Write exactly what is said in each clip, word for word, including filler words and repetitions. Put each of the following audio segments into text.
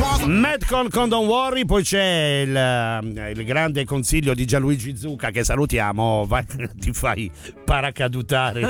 Madcon con Don't Worry, poi c'è il, il grande consiglio di Gianluigi Zucca, che salutiamo. Vai, ti fai paracadutare.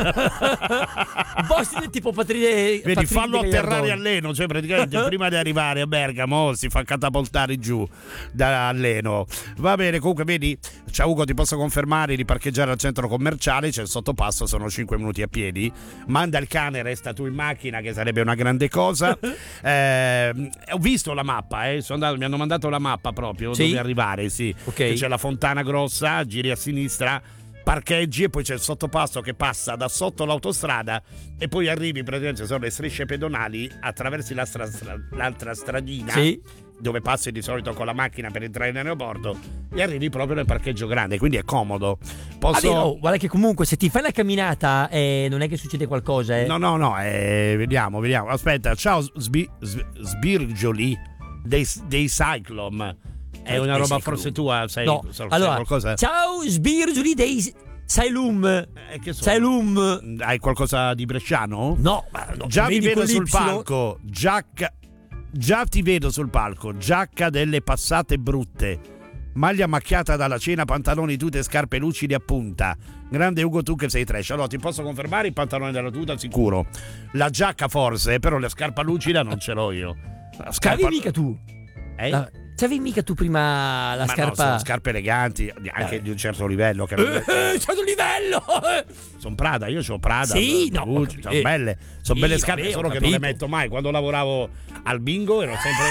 Boston tipo Patrile. Vedi, fallo atterrare a Leno, cioè praticamente prima di arrivare a Bergamo si fa catapultare giù da Leno. Va bene, comunque vedi, ciao Ugo, ti posso confermare di parcheggiare al centro commerciale, c'è il sottopasso, sono cinque minuti a piedi. Manda il cane, resta tu in macchina, che sarebbe una grande cosa. eh, ho visto la mappa, eh. Sono andato, mi hanno mandato la mappa proprio, sì? Dove arrivare, sì. Okay. C'è la Fontana Grossa, giri a sinistra, parcheggi e poi c'è il sottopasso che passa da sotto l'autostrada e poi arrivi, praticamente sono le strisce pedonali, attraversi la stra- l'altra stradina, sì, dove passi di solito con la macchina per entrare in aeroporto, e arrivi proprio nel parcheggio grande, quindi è comodo. Posso... Ah, no, guarda che comunque se ti fai la camminata eh, non è che succede qualcosa, eh. No, no, no, eh, vediamo, vediamo. Aspetta, ciao Sbi- Sbirgioli dei, dei Cyclone. È una roba forse tua, sai, no. sai allora, qualcosa? Ciao Sbirgioli dei Sailum. Eh, che so? Sailum. Hai qualcosa di bresciano? No, ma no, già mi vedo sul l'ipsilo. palco. Giacca. Già ti vedo sul palco. Giacca delle passate brutte. Maglia macchiata dalla cena, pantaloni, tute, scarpe lucidi a punta. Grande Ugo, tu che sei trash. Allora ti posso confermare i pantaloni della tuta sicuro. La giacca forse, però la scarpa lucida non ce l'ho io. La scarpa... C'avevi mica tu? Eh? La... C'avevi mica tu prima la Ma scarpa? No, sono scarpe eleganti, anche eh. di un certo livello. Che non... eh, certo livello! Sono Prada, io c'ho Prada. Sì, no, Gucci, sono eh. belle, sono sì, belle scarpe, vabbè, solo che non le metto mai. Quando lavoravo al bingo ero sempre...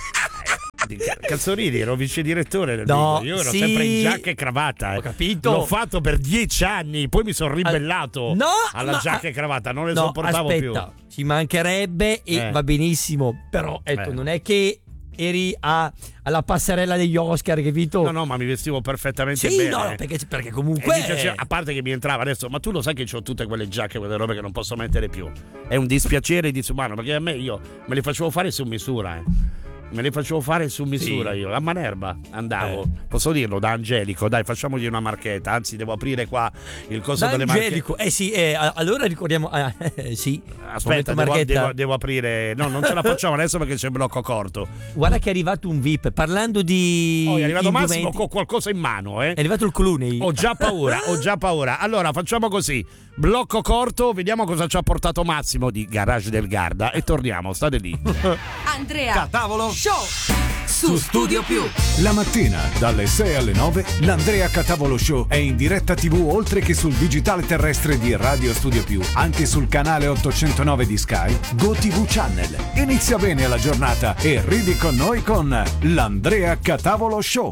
Cazzolini, ero vice direttore del no, bingo. Io ero sì. sempre in giacca e cravatta. Eh. Ho capito. L'ho fatto per dieci anni, poi mi sono ribellato no, alla no, giacca e cravatta, non le no, sopportavo aspetta, più. Ci mancherebbe e eh. va benissimo, però ecco, eh. non è che eri a, alla passerella degli Oscar, capito? No, no, ma mi vestivo perfettamente sì, bene. no, perché, perché comunque mi piaceva, a parte che mi entrava adesso, ma tu lo sai che ho tutte quelle giacche, quelle robe che non posso mettere più. È un dispiacere disumano, perché a me io me le facevo fare su misura, eh. Me le facevo fare su misura, sì. Io a Manerba andavo, eh. posso dirlo, da Angelico, dai, facciamogli una marchetta, anzi devo aprire qua il coso da delle Angelico. marchette. Eh sì, eh, allora ricordiamo, eh, sì. Aspetta, devo, devo, devo aprire, no, non ce la facciamo adesso perché c'è il blocco corto. Guarda che è arrivato un V I P, parlando di oh, è arrivato indumenti. Massimo con qualcosa in mano, eh. È arrivato il Clooney. Ho già paura, ho già paura. Allora facciamo così, blocco corto, vediamo cosa ci ha portato Massimo di Garage del Garda e torniamo, state lì. Andrea Catavolo Show su Studio Più. La mattina dalle sei alle nove l'Andrea Catavolo Show è in diretta tivù oltre che sul digitale terrestre di Radio Studio Più, anche sul canale ottocentonove di Sky, GoTV Channel. Inizia bene la giornata e ridi con noi con l'Andrea Catavolo Show.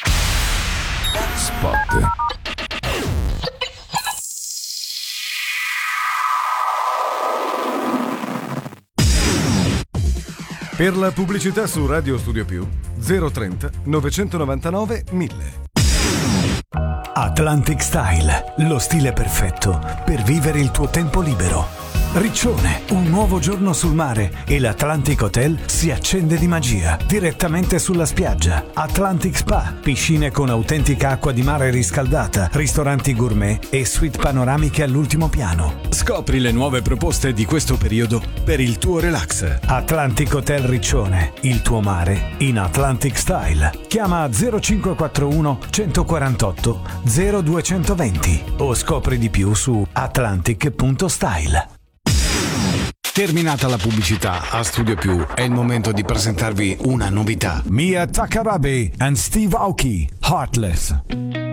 Spot. Per la pubblicità su Radio Studio Più zero trenta novecentonovantanove mille. Atlantic Style, lo stile perfetto per vivere il tuo tempo libero. Riccione, un nuovo giorno sul mare e l'Atlantic Hotel si accende di magia direttamente sulla spiaggia. Atlantic Spa, piscine con autentica acqua di mare riscaldata, ristoranti gourmet e suite panoramiche all'ultimo piano. Scopri le nuove proposte di questo periodo per il tuo relax. Atlantic Hotel Riccione, il tuo mare in Atlantic Style. Chiama zero cinque quattro uno uno quattro otto zero due due zero o scopri di più su atlantic punto style. Terminata la pubblicità, a Studio Più è il momento di presentarvi una novità. Mia Takarabe and Steve Aoki, Heartless.